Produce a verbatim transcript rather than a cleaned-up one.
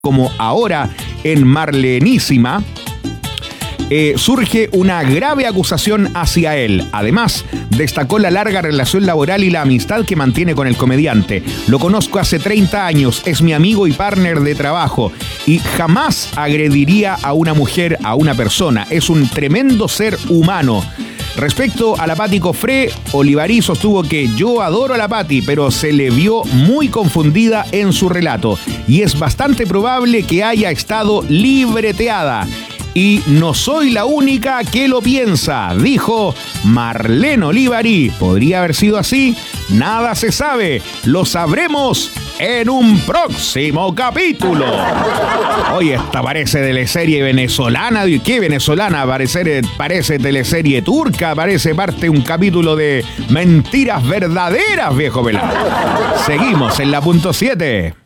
como ahora en Marlenísima, eh, surge una grave acusación hacia él. Además, destacó la larga relación laboral y la amistad que mantiene con el comediante. Lo conozco hace treinta años, es mi amigo y partner de trabajo y jamás agrediría a una mujer, a una persona. Es un tremendo ser humano. Respecto a la Pati Cofré, Olivarí sostuvo que yo adoro a la Pati, pero se le vio muy confundida en su relato y es bastante probable que haya estado libreteada. Y no soy la única que lo piensa, dijo Marlene Olivarí. ¿Podría haber sido así? Nada se sabe. Lo sabremos en un próximo capítulo. Oye, esta parece teleserie venezolana. ¿Qué venezolana? Parece, parece teleserie turca. Parece parte de un capítulo de Mentiras Verdaderas, viejo pelado. Seguimos en la punto siete.